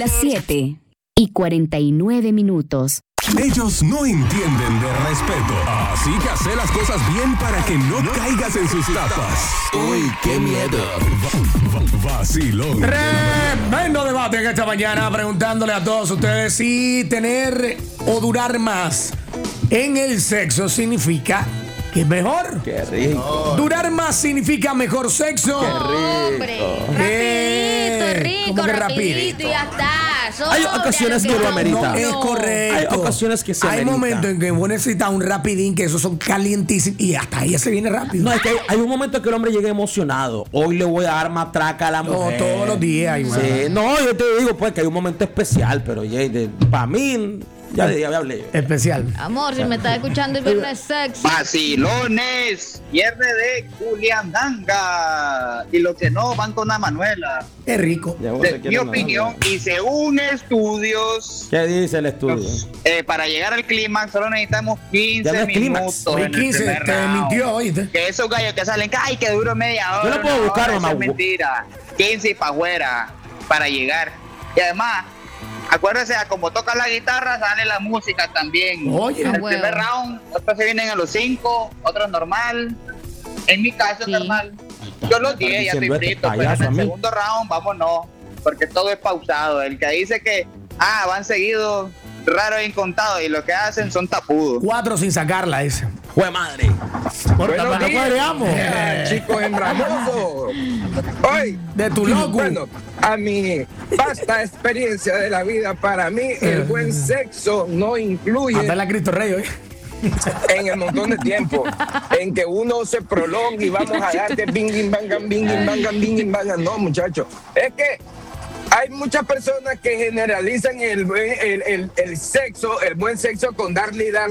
las 7:49. Ellos no entienden de respeto, así que hace las cosas bien para que no caigas en sus trampas. ¡Uy, qué miedo! Vacilón. Tremendo debate en esta mañana, preguntándole a todos ustedes si tener o durar más en el sexo significa que es mejor. ¡Qué rico! Durar más significa mejor sexo. ¡Qué rico! Hombre, rico, ¿Cómo que rapidito y ya está. Hay ocasiones que lo amerita. No, es correcto. Hay ocasiones que se Hay amerita. momentos en que vos necesitas un rapidín, que esos son calientísimos, y hasta ahí se viene rápido. No, es que hay un momento que el hombre llega emocionado. Hoy le voy a dar matraca a la mujer. No, todos los días igual. Sí, no, yo te digo pues que hay un momento especial, pero para mí, ya hablé yo. Especial. Amor, si me estás escuchando el viernes sexy. Vacilones, viernes de Culiandanga. Y los que no van con la Manuela. Es rico. Ya vos De te mi quieres opinión, nadar. y según estudios, ¿Qué dice el estudio? para llegar al clímax solo necesitamos 15 Ya no es clímax. minutos. Hoy en el 15 primer te round. mintió, oíste. Que esos gallos que salen, ay, que duro media hora. Yo lo puedo una buscar, hora, eso mamá. es mentira. 15 y para afuera para llegar. Y además, acuérdese, a como toca la guitarra, sale la música también. Oye, en el huevo. primer round, otros se vienen a los 5, otros normal. En mi caso, Sí. normal. Yo los 10 ya estoy diciendo este frito, pero en payaso a el mí. segundo round, vámonos. Porque todo es pausado. El que dice que, van seguidos, raro e incontado, y lo que hacen son tapudos. 4 sin sacarla ese. ¡Jue madre! Buenos no cuadreamos. Chicos embramosos. Hoy, De tu loco. bueno, a mi vasta experiencia de la vida, para mí el buen sexo no incluye Hasta la Cristo Rey, oye. en el montón de tiempo en que uno se prolonga y vamos a darte binging bangan, binging bangan, binging bangan. No, muchachos, es que hay muchas personas que generalizan el sexo, el buen sexo con darle a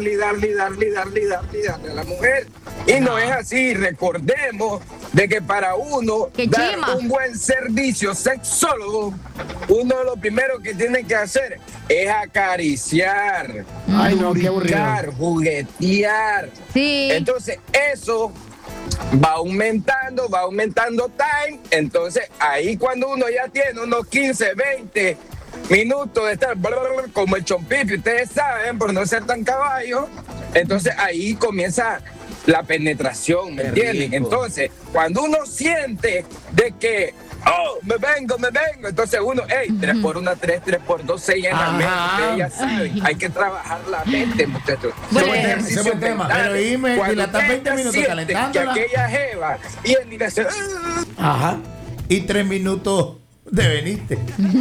la mujer. Y no es así. Recordemos de que para uno ¡Qué dar chima! un buen servicio sexólogo, uno de lo primero que tiene que hacer es acariciar, Ay, no, qué aburrido. brincar, juguetear. Sí. Entonces eso va aumentando time. Entonces ahí cuando uno ya tiene unos 15, 20 minutos de estar como el chompipi, ustedes saben, por no ser tan caballo, entonces ahí comienza la penetración, ¿me Qué entienden? rico. Entonces cuando uno siente de que me vengo, entonces uno, 3x1, 3, 3x2, 6 en la Ajá. mente, ustedes ya saben, hay que trabajar la mente, muchachos. Bueno, Son ese ejercicios buen tema. mentales. Pero dime, Cuando dilatar usted 20 minutos siente calentándola. que aquella jeva viene y le hace, Ajá. Y 3 minutos de veniste.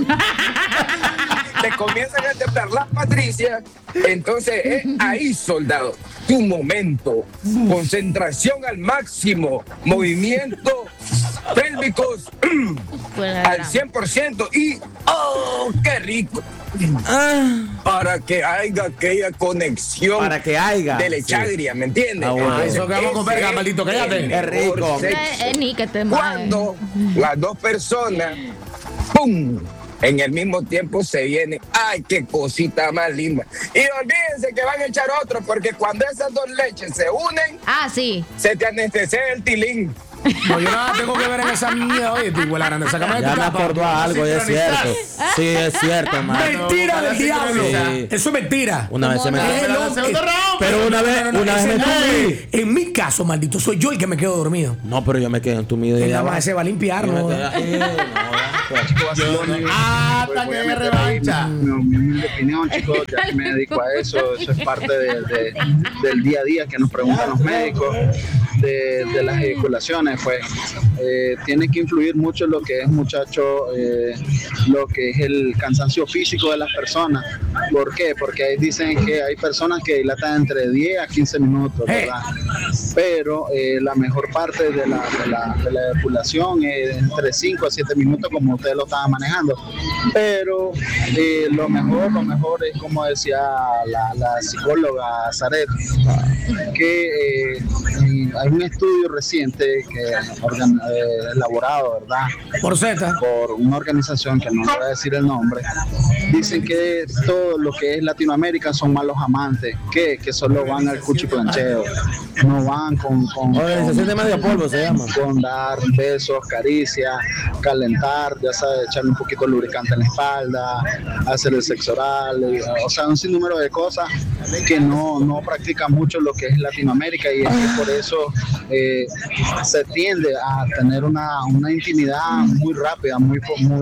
te comienzan a temblar las patricias, entonces ahí, soldado, tu momento, concentración al máximo, movimiento pélvicos Pues, al 100% y qué rico, para que haya aquella conexión Para que haya. de lechagria, ¿me entiendes? Ah, bueno. Entonces, Eso que vamos con verga, ese maldito, cállate. es el Qué rico. mejor sexo. ni que te maje. Cuando las dos personas, ¡pum!, en el mismo tiempo se vienen. ¡Ay, qué cosita más linda! Y olvídense que van a echar otro, porque cuando esas dos leches se unen, Ah, sí. se te anestesia el tilín. No, yo nada tengo que ver en esa mierda, oye, tu igual grande. Sácame de Ya tu me capa. acordó a algo, y es cierto. Sí, es cierto, hermano. Mentira del diablo. Sí. Eso es mentira. Una vez se me... No. Es el hombre. Pero una vez ese me no tuve. es. En mi caso, maldito, soy yo el que me quedo dormido. No, pero yo me quedé en tu medio Él de nada abajo. más se va a limpiar, ¿no? Hasta que me revancha. Mi humilde opinión, chicos, ya que me dedico a eso, eso es parte del día a día que nos preguntan los médicos de las eyaculaciones, pues tiene que influir mucho lo que es, muchacho, lo que es el cansancio físico de las personas. ¿Por qué? Porque ahí dicen que hay personas que dilatan entre 10 a 15 minutos, ¿verdad? Pero la mejor parte de la eyaculación es entre 5 a 7 minutos, como ustedes lo estaban manejando. Pero lo mejor es, como decía la psicóloga Zaret, que hay un estudio reciente que elaborado, ¿verdad? Por Z. Por una organización que no voy a decir el nombre. Dicen que todo lo que es Latinoamérica son malos amantes, que solo van al cuchiplancheo, no van con Organización de medio polvo se llama. con dar besos, caricias, calentar, ya sabes, echarle un poquito de lubricante en la espalda, hacer el sexo oral, o sea, un sinnúmero de cosas que no practican mucho lo que es Latinoamérica, y es que por eso se tiende a tener una intimidad muy rápida, muy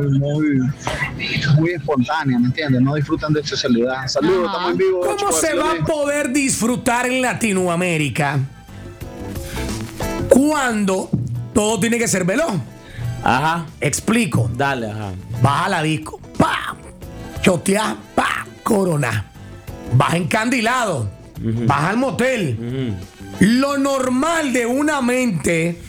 espontánea, ¿me entiendes? No disfrutan de socialidad. Saludos, estamos en vivo. ¿Cómo se va a poder disfrutar en Latinoamérica cuando todo tiene que ser veloz? Ajá. Explico. Dale, ajá. Vas a la disco, ¡pam! Choteás, ¡pam! Corona. Vas encandilado. Vas al motel. Lo normal de una mente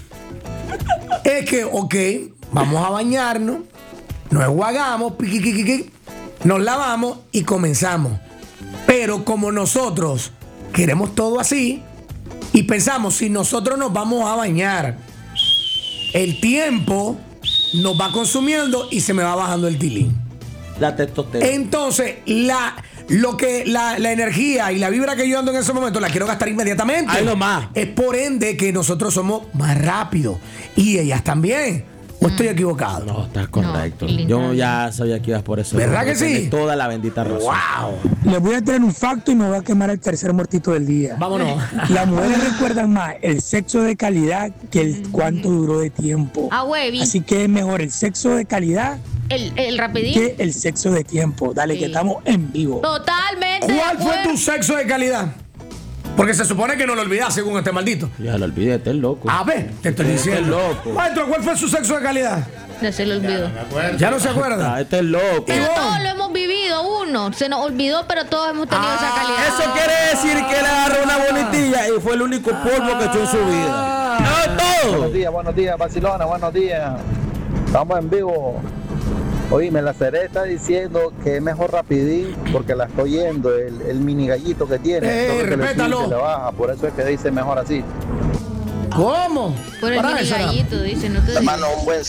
es que, ok, vamos a bañarnos, nos enjuagamos, nos lavamos y comenzamos. Pero como nosotros queremos todo así y pensamos, si nosotros nos vamos a bañar, el tiempo nos va consumiendo y se me va bajando el tilín. La testosterona. Entonces, la energía y la vibra que yo ando en ese momento la quiero gastar inmediatamente. Ahí nomás. Es por ende que nosotros somos más rápidos. Y ellas también. ¿O estoy equivocado? No, estás correcto. No, Yo ya sabía que ibas por eso. ¿Verdad que sí? Tienes toda la bendita razón. ¡Wow! Les voy a traer un facto y me voy a quemar el tercer muertito del día. Vámonos. Las mujeres recuerdan más el sexo de calidad que el cuánto duró de tiempo. Ah, huevi. Así que es mejor el sexo de calidad El rapidín. que el sexo de tiempo. Dale, Sí. que estamos en vivo. Totalmente. ¿Cuál de fue acuerdo. tu sexo de calidad? Porque se supone que no lo olvidas según este maldito. Ya lo olvidé, este es loco. A ver, te estoy diciendo. loco. Maestro, ¿cuál fue su sexo de calidad? Ya se lo olvidó. ¿Ya no se acuerda? Ah, este es loco. Pero vos? todos lo hemos vivido, uno. Se nos olvidó, pero todos hemos tenido esa calidad. Eso quiere decir que él agarró una bonitilla y fue el único polvo que echó en su vida. No, todo. Buenos días, Barcelona, buenos días. Estamos en vivo. Oíme, la Seré está diciendo que es mejor rapidín porque la estoy yendo, el mini gallito que tiene. Todo lo que le sube respétalo. se le baja, por eso es que dice mejor así. ¿Cómo? Por el Para mini eso era. gallito, dice. No te Hermano, un buen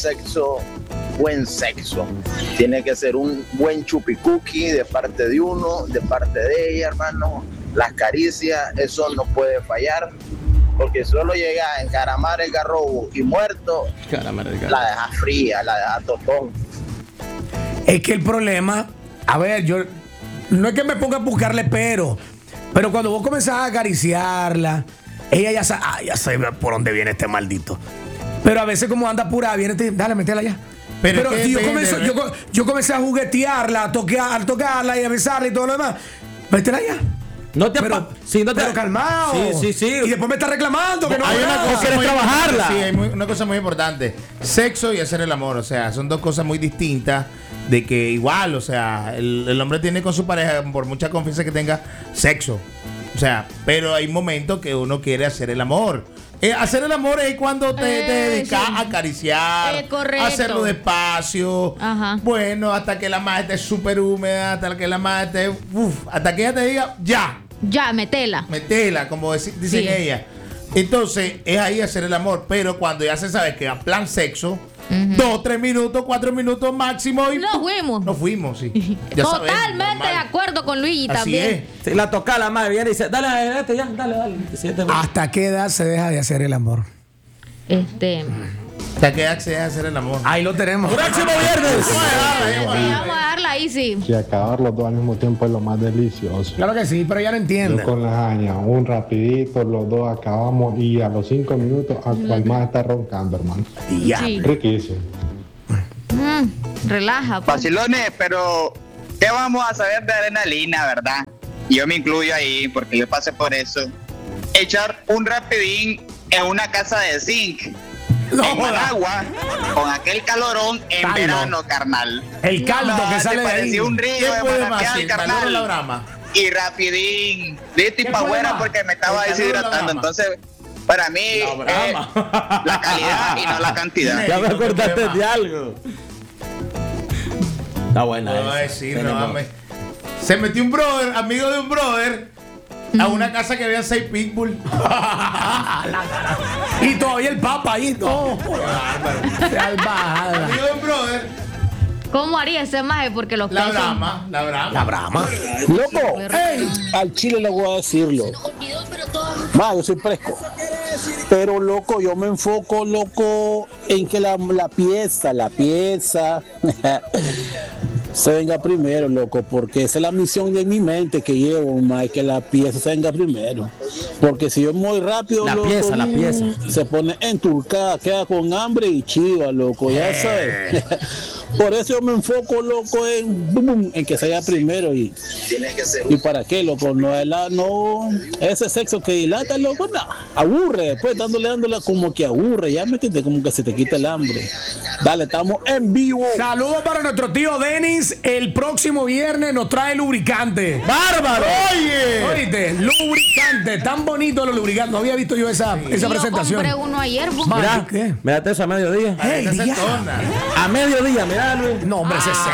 sexo. Tiene que ser un buen chupicuki de parte de uno, de parte de ella, hermano. Las caricias, eso no puede fallar. Porque solo llega a encaramar el garrobo y muerto, la deja fría, la deja totón. Es que el problema, a ver, yo no es que me ponga a buscarle pero cuando vos comenzás a acariciarla, ella ya sabe por dónde viene este maldito. Pero a veces como anda apurada, viene, dale, métela ya. Pero es que si depende, yo comencé a juguetearla, a tocarla y a besarla y todo lo demás, métela ya. No te Pero calmado. Sí. Y después me está reclamando que no Hay hago una nada. cosa quieres muy trabajarla. importante, sí, hay una cosa muy importante. Sexo y hacer el amor, o sea, son dos cosas muy distintas. De que igual, o sea, el hombre tiene con su pareja, por mucha confianza que tenga, sexo. O sea, pero hay momentos que uno quiere hacer el amor. Hacer el amor es cuando te dedicas sí. a acariciar, Correcto. a hacerlo despacio. Ajá. Bueno, hasta que la madre esté súper húmeda, hasta que la madre esté, hasta que ella te diga, ya, Ya, metela. metela, como dicen Sí. ella. Entonces, es ahí hacer el amor. Pero cuando ya se sabe que a plan sexo, 2, 3 minutos, 4 minutos máximo y Nos fuimos. nos fuimos, sí. Ya sabemos, Totalmente de normal. acuerdo con Luigi Así también. es. Si la toca la madre viene y dice, dale, dale. Y siete veces. ¿Hasta qué edad se deja de hacer el amor? Hasta que accedes a hacer el amor. Ahí lo tenemos. Próximo viernes. Vamos a darla ahí, sí. Y acabar los dos al mismo tiempo es lo más delicioso. Claro que sí, pero ya no entiende. Yo con lasaña, un rapidito, los dos acabamos y a los 5 minutos a cual más está roncando, hermano. Ya. Sí. Riquísimo. Relaja. pues. Vacilones, pero ¿qué vamos a saber de adrenalina, verdad? Yo me incluyo ahí porque yo pasé por eso. Echar un rapidín en una casa de zinc. No, en joda. Managua, con aquel calorón en Caldo. verano, carnal. El caldo que sale de ahí. Parecía un río ¿Qué de puede más? manantial, ¿El calor o la carnal. brama? Y rapidín, listo y ¿Qué pa' puede afuera más? porque me estaba ¿El calor o la deshidratando. brama? Entonces, para mí, la calidad y no la cantidad. Ya me acordaste de algo. Está buena No voy a esa. decir, Tenemos- no mames. Se metió un brother, amigo de un brother, A una casa que había 6 pitbull. Y todavía el papa ahí. No. Salvada. Digo, brother. ¿Cómo haría ese maje? Porque los La pesos. brama. La brama. Loco, al chile le voy a decirlo. Yo soy fresco. Pero loco, yo me enfoco, loco, en que la pieza se venga primero, loco, porque esa es la misión de mi mente que llevo, más que la pieza se venga primero. Porque si yo muy rápido, La loco, pieza. se pone enturcada, queda con hambre y chiva, loco, ya sabes. Por eso yo me enfoco, loco, en que se vaya primero y para qué, loco, no, ese sexo que dilata, loco, no, aburre, después dándole como que aburre, ya me entiendes, como que se te quita el hambre. Dale, estamos en vivo. Saludos para nuestro tío Denis. El próximo viernes nos trae lubricante. ¡Bárbaro! Oíste, lubricante. Tan bonito los lubricantes. No había visto yo esa presentación. Compré uno ayer. Mira, mírate eso a mediodía. A mediodía, mira, Luis. No, hombre, ese es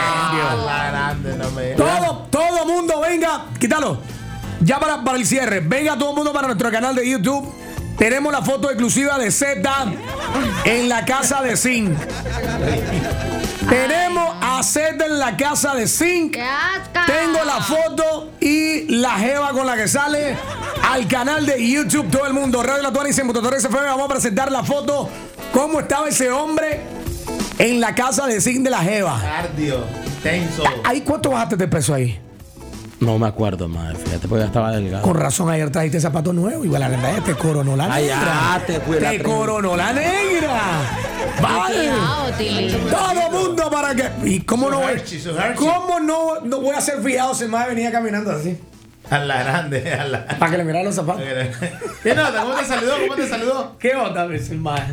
serio. Todo mundo, venga. Quítalo. Ya para el cierre. Venga todo el mundo para nuestro canal de YouTube. Tenemos la foto exclusiva de Z en la casa de Zinc. Tenemos a Z en la casa de Zinc. Tengo la foto y la jeva con la que sale al canal de YouTube. Todo el mundo, Radio La Tuana y Motores FM. Vamos a presentar la foto. ¿Cómo estaba ese hombre en la casa de Zinc de la jeva? Cardio, intenso. ¿Ahí cuánto bajaste de peso ahí? No me acuerdo, madre, fíjate, porque ya estaba delgado. Con razón, ayer trajiste zapatos nuevos. Igual la verdad, te coronó la negra. Te coronó la negra. Vale. Todo mundo para que. ¿Y cómo no voy? ¿Cómo no voy a ser fiado si el más venía caminando así? A la grande, Para que le mirara los zapatos. ¿Qué nota? ¿Cómo te saludó? ¿Qué onda, ves el más?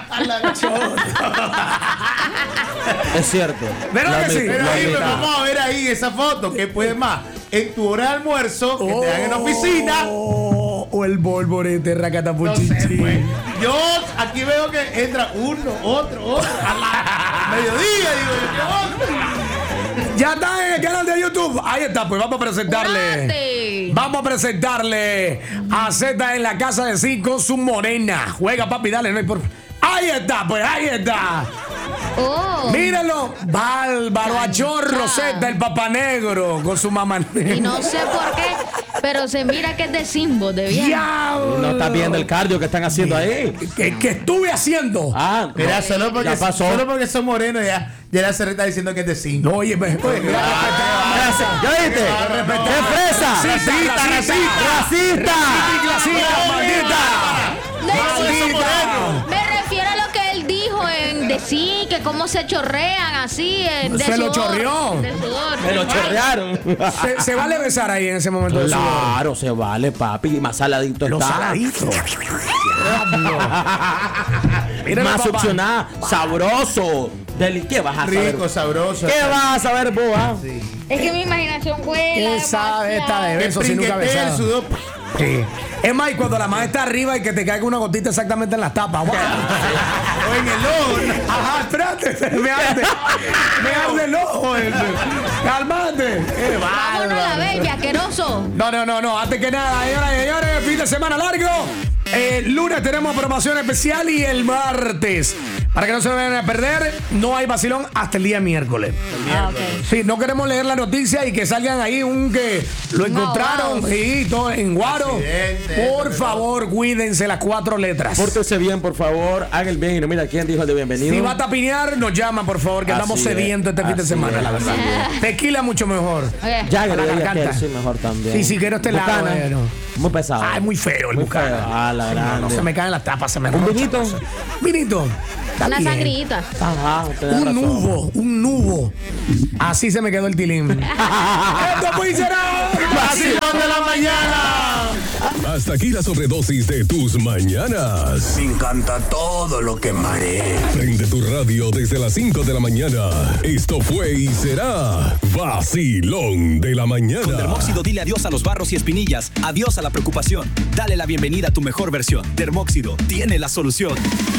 Es cierto. ¿Verdad que sí? Pero ahí vamos a ver ahí esa foto. ¿Qué puedes más? En tu hora de almuerzo, que te dan en la oficina. O el bolborete, racatapuchichi. No sé, pues. Yo aquí veo que entra uno, otro. A la mediodía, digo yo, ¿qué onda? Ya está en el canal de YouTube. Ahí está, pues vamos a presentarle. Vamos a presentarle a Z en la casa de Zinc con su morena. Juega, papi, dale, no hay por. Ahí está, pues ahí está. Mírenlo, bárbaro, a chorro Z, el papá negro con su mamá negra. Y no sé por qué, pero se mira que es de Simbo, de bien. No estás viendo el cardio que están haciendo ahí. Que estuve haciendo. Mira, solo porque son morenos ya la cerreta está diciendo que es de 5. Oye, ¿ya viste? ¡Qué fresa! ¡Racista! ¡Maldita! Me refiero a lo que él dijo en de sí, que cómo se chorrean así. Se lo chorreó. Me lo chorrearon. ¿Se vale besar ahí en ese momento? Claro, se vale, papi. Más saladito está. Saladito. Más succionada. Sabroso. ¿Qué vas a saber? Rico, sabroso. ¿Qué vas a saber, boba? Sí. Es que mi imaginación vuela. ¿Quién sabe esta de besos sin nunca besar? Sí. Es más, y cuando la mano está arriba y que te caiga una gotita exactamente en las tapas. O en el ojo. Ajá, espérate. Me arde el ojo. Cálmate. Vámonos a la bella, asqueroso. No. Antes que nada, señoras y señores, fin de semana largo. El lunes tenemos programación especial y el martes. Para que no se vayan a perder, no hay vacilón hasta el día miércoles. Okay. Sí, no queremos leer la noticia y que salgan ahí que lo encontraron y todo en Guaro. Por favor, cuídense las 4 letras. Pórtese bien, por favor. Haga el bien y no mira quién dijo el de bienvenido. Si va a tapinear, nos llama, por favor, que andamos sedientos este fin de semana, la verdad. Tequila mucho mejor. Ya que sí, mejor también. Sí, quiero este lado. Muy pesado. Es muy feo el bucana. La grande. No se me caen las tapas, se me ¿Un vinito? Vinito. Una sangrita. Un nubo. Así se me quedó el tilín. Esto pues será vacilón de la mañana. Hasta aquí la sobredosis de tus mañanas. Me encanta todo lo que marea. Prende tu radio desde las 5 de la mañana. Esto fue y será Vacilón de la mañana. Con Dermóxido dile adiós a los barros y espinillas. Adiós a la preocupación. Dale la bienvenida a tu mejor versión. Dermóxido tiene la solución.